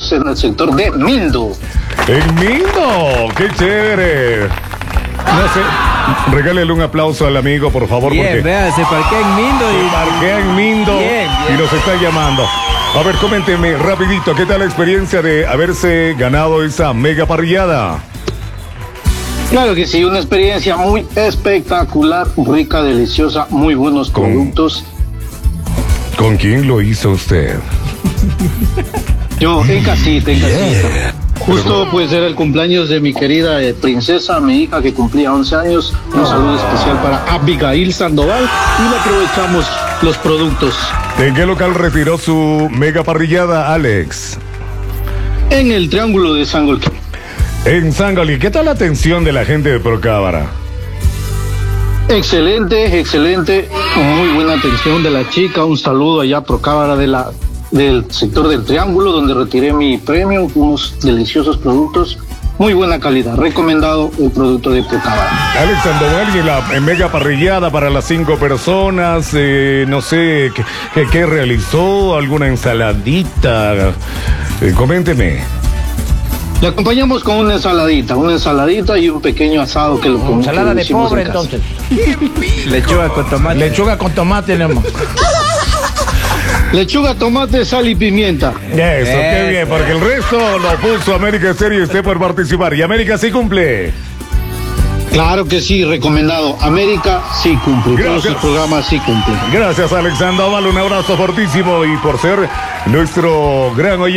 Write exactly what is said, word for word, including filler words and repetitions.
en el sector de Mindo. ¡En Mindo! ¡Qué chévere! No sé, regálele un aplauso al amigo, por favor. Bien, porque vea, se parquea en Mindo y... se parquea en Mindo Bien, bien. y nos está llamando. A ver, coménteme rapidito, ¿qué tal la experiencia de haberse ganado esa mega parrillada? Claro que sí, una experiencia muy espectacular, rica, deliciosa, muy buenos Con- productos. ¿Con quién lo hizo usted? Yo en casita, en casita. Justo pues era el cumpleaños de mi querida eh, princesa, mi hija que cumplía once años. Un saludo especial para Abigail Sandoval y le aprovechamos los productos. ¿En qué local retiró su mega parrillada, Alex? En el Triángulo de Sangolquí. En Sangali. ¿Qué tal la atención de la gente de Procábara? Excelente, excelente, muy buena atención de la chica. Un saludo allá a Procábara de la, del sector del Triángulo, donde retiré mi premio, unos deliciosos productos, muy buena calidad. Recomendado el producto de Procábara. Alex Sandoval y la eh, mega parrillada para las cinco personas, eh, no sé, ¿qué, qué, qué realizó? ¿Alguna ensaladita? Eh, coménteme. Le acompañamos con una ensaladita, una ensaladita y un pequeño asado que lo que Ensalada lo de hicimos pobre, en casa. entonces. Lechuga con tomate. Lechuga con tomate, tenemos. Lechuga, tomate, sal y pimienta. Eso, qué Eso. bien, porque el resto lo puso América Estéreo y usted por participar. Y América sí cumple. Claro que sí, recomendado. América sí cumple, todos Gracias. sus programas sí cumplen. Gracias, Alex Sandoval. Un abrazo fortísimo y por ser nuestro gran oyente.